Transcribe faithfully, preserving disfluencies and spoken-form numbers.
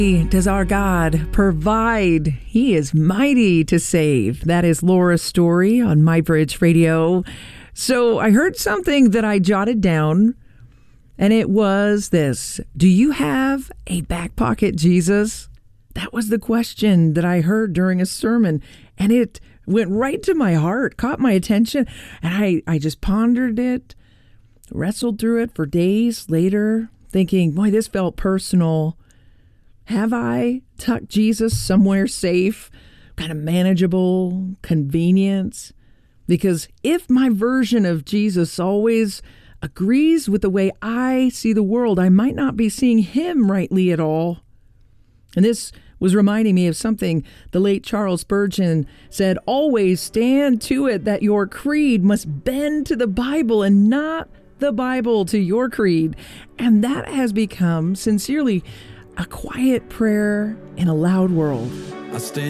Does our God provide? He is mighty to save. That is Laura's story on MyBridge Radio. So I heard something that I jotted down, and it was this. Do you have a back pocket Jesus? That was the question that I heard during a sermon, and it went right to my heart, caught my attention, and I, I just pondered it, wrestled through it for days later, thinking, boy, this felt personal. Have I tucked Jesus somewhere safe, kind of manageable, convenience? Because if my version of Jesus always agrees with the way I see the world, I might not be seeing him rightly at all. And this was reminding me of something the late Charles Spurgeon said, always stand to it that your creed must bend to the Bible and not the Bible to your creed. And that has become, sincerely, a quiet prayer in a loud world. I stand